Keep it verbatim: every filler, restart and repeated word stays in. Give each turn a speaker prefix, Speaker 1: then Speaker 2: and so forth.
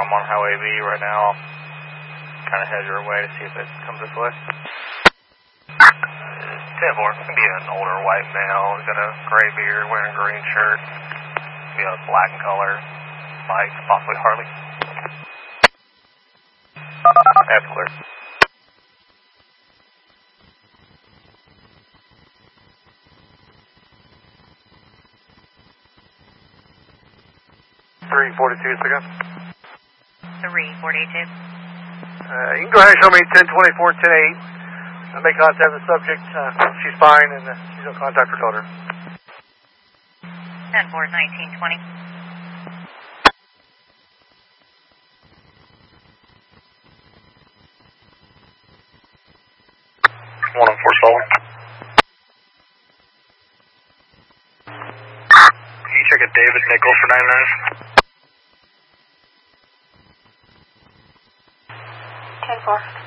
Speaker 1: I'm on Highway B right now. I'll kind of head your way to see if it comes this way. ten four, it's going to be an older white male. He's got a gray beard, wearing a green shirt. Be a black in color, bike, possibly Harley. That's clear. three forty-two, second.
Speaker 2: three forty-two.
Speaker 3: Uh, you can go ahead and show me ten twenty-four, ten eight. I'll make contact with the subject. Uh, she's fine, and uh, she's going to contact her daughter.
Speaker 2: ten four, nineteen twenty.
Speaker 1: one oh four solid. Can you check a David Nichols for nine minutes?
Speaker 2: ten four.